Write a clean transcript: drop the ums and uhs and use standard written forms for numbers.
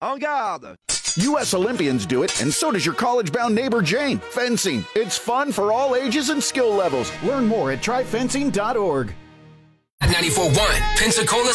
En garde! U.S. Olympians do it, and so does your college-bound neighbor Jane. Fencing. It's fun for all ages and skill levels. Learn more at tryfencing.org. At 94.1, Pensacola